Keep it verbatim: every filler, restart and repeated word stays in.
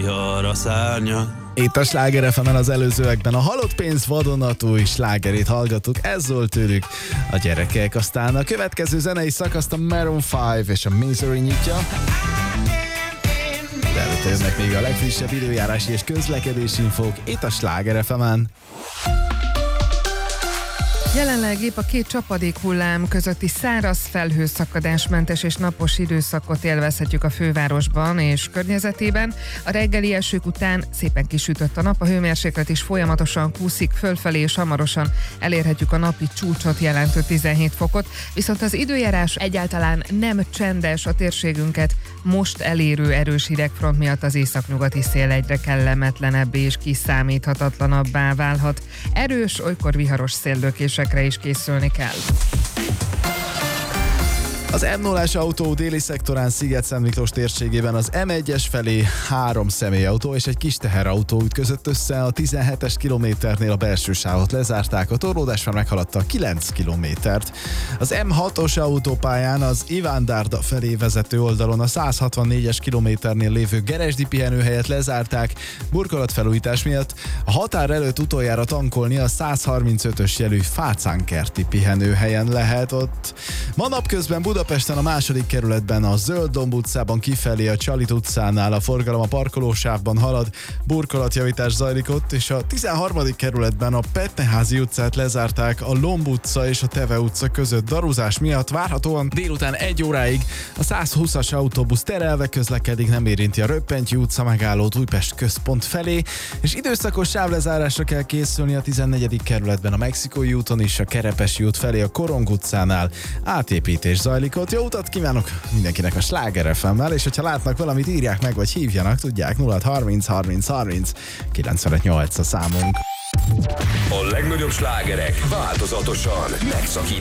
magyar a szárnya. Itt a Sláger ef emen az előzőekben a Halott pénz vadonatúj slágerét hallgattuk, ez szólt tőlük a gyerekek. Aztán a következő zenei szakaszt a Maroon öt és a Misery nyitja. De előtte jönnek még a legfrissebb időjárási és közlekedési infók itt a Sláger ef emen. Jelenleg épp a két csapadék hullám közötti száraz, felhőszakadásmentes és napos időszakot élvezhetjük a fővárosban és környezetében. A reggeli esők után szépen kisütött a nap, a hőmérséklet is folyamatosan kúszik fölfelé, és hamarosan elérhetjük a napi csúcsot jelentő tizenhét fokot. Viszont az időjárás egyáltalán nem csendes, a térségünket most elérő erős hidegfront miatt az északnyugati szél egyre kellemetlenebbé és kiszámíthatatlanabbá válhat. Erős, olykor viharos széllökésekre is készülni kell. Az em nullás autó déli szektorán Sziget-Szent Miklós térségében az em egyes felé három személyautó és egy kis teherautó ütközött össze, a tizenhetes kilométernél a belső sávot lezárták, a torlódás már meghaladta a kilenc kilométert. Az em hatos autópályán az Iván-Dárda felé vezető oldalon a száz hatvannégyes kilométernél lévő Geresdi pihenőhelyet lezárták burkolatfelújítás miatt. A határ előtt utoljára tankolni a száz harmincötös jelű Fácánkerti pihenőhelyen lehet ott. Ma napközben Budapesten a második kerületben a Zöld Domb utcában kifelé a Csalit utcánál a forgalom a parkolósávban halad, burkolatjavítás zajlik ott, és a tizenharmadik kerületben a Petneházi utcát lezárták a Lomb utca és a Teve utca között daruzás miatt. Várhatóan délután egy óráig a száz húszas autóbusz terelve közlekedik, nem érinti a Röppentyű utca megállót Újpest központ felé, és időszakos sávlezárásra kell készülni a tizennegyedik kerületben a Mexikói úton és a Kerepesi út felé a Korong utcánál. Átépítés zajlik ott. Jó utat kívánok mindenkinek a Sláger ef emmel, és hogyha látnak valamit, írják meg, vagy hívjanak, tudják, nulla harminc harminc harminc kilencvenöt nyolc a számunk. A legnagyobb slágerek változatosan megszakít